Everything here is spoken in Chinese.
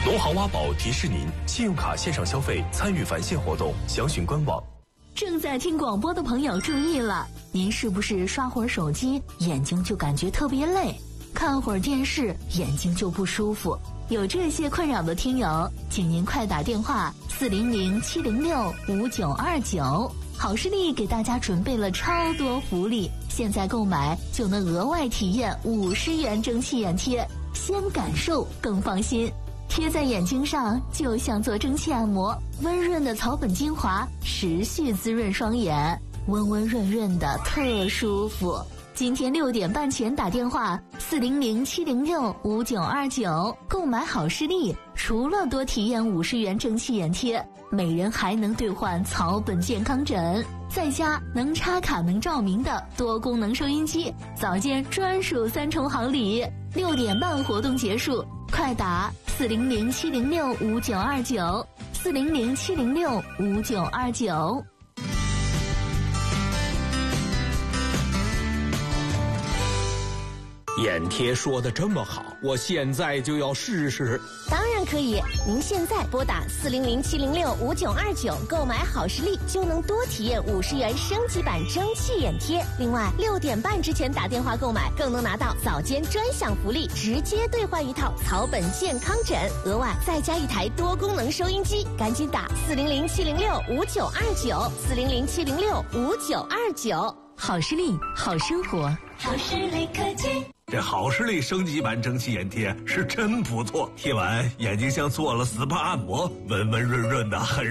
农行挖宝提示您：信用卡线上消费参与返现活动，详询官网。 正在听广播的朋友注意了，您是不是刷会儿手机，眼睛就感觉特别累，看会儿电视，眼睛就不舒服？有这些困扰的听友，请您快打电话400-706-5929，好视力给大家准备了超多福利，现在购买就能额外体验50元蒸汽眼贴，先感受更放心。贴在眼睛上就像做蒸汽按摩，温润的草本精华持续滋润双眼，温温润润的特舒服。今天6点半前打电话400-706-5929，购买好视力，除了多体验50元蒸汽眼贴，每人还能兑换草本健康枕，再加能插卡能照明的多功能收音机，早间专属3重好礼。6点半活动结束，快打400-706-5929 400-706-5929。 眼贴说的这么好，我现在就要试试。 当然可以，您现在拨打400-706-5929购买好视力，就能多体验50元升级版蒸汽眼贴。另外，6点半之前打电话购买，更能拿到早间专享福利，直接兑换一套草本健康枕，额外再加一台多功能收音机。赶紧打400-706-5929 400-706-5929。 好视力，好生活， 好视力科技。 这好视力升级版蒸汽眼贴是真不错，贴完眼睛像做了 SPA 按摩，温温润润的，很